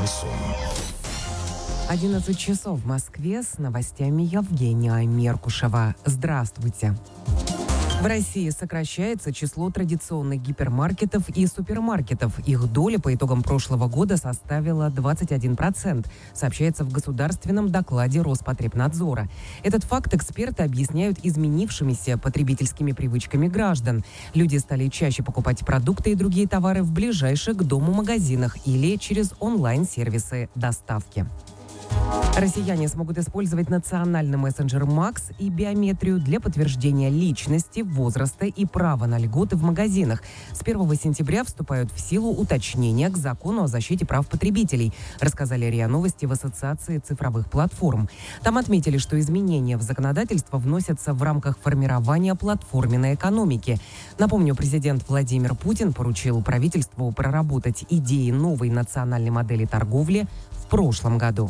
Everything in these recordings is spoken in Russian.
Шансон. 11 часов в Москве, с новостями Евгения Меркушева. Здравствуйте. В России сокращается число традиционных гипермаркетов и супермаркетов. Их доля по итогам прошлого года составила 21%, сообщается в государственном докладе Роспотребнадзора. Этот факт эксперты объясняют изменившимися потребительскими привычками граждан. Люди стали чаще покупать продукты и другие товары в ближайших к дому магазинах или через онлайн-сервисы доставки. Россияне смогут использовать национальный мессенджер МАКС и биометрию для подтверждения личности, возраста и права на льготы в магазинах. С 1 сентября вступают в силу уточнения к закону о защите прав потребителей, рассказали РИА Новости в Ассоциации цифровых платформ. Там отметили, что изменения в законодательство вносятся в рамках формирования платформенной экономики. Напомню, президент Владимир Путин поручил правительству проработать идеи новой национальной модели торговли в прошлом году.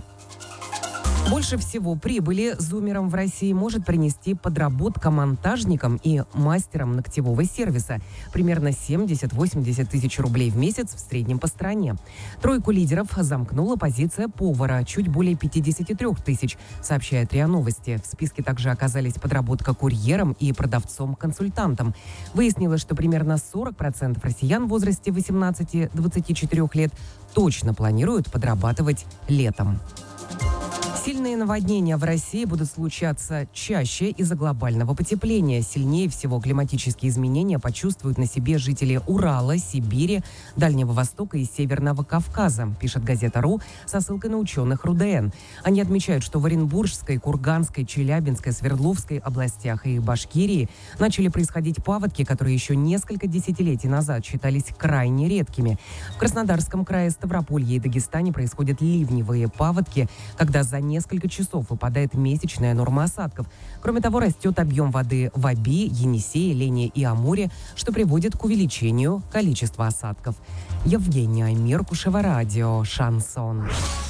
Больше всего прибыли зумерам в России может принести подработка монтажникам и мастерам ногтевого сервиса. Примерно 70-80 тысяч рублей в месяц в среднем по стране. Тройку лидеров замкнула позиция повара, чуть более 53 тысяч, сообщает РИА Новости. В списке также оказались подработка курьером и продавцом-консультантом. Выяснилось, что примерно 40% россиян в возрасте 18-24 лет точно планируют подрабатывать летом. Сильные наводнения в России будут случаться чаще из-за глобального потепления. Сильнее всего климатические изменения почувствуют на себе жители Урала, Сибири, Дальнего Востока и Северного Кавказа, пишет газета РУ со ссылкой на ученых РУДН. Они отмечают, что в Оренбургской, Курганской, Челябинской, Свердловской областях и Башкирии начали происходить паводки, которые еще несколько десятилетий назад считались крайне редкими. В Краснодарском крае, Ставрополье и Дагестане происходят ливневые паводки, когда за несколько часов выпадает месячная норма осадков. Кроме того, растет объем воды в Оби, Енисее, Лене и Амуре, что приводит к увеличению количества осадков. Евгения Меркушева, радио «Шансон».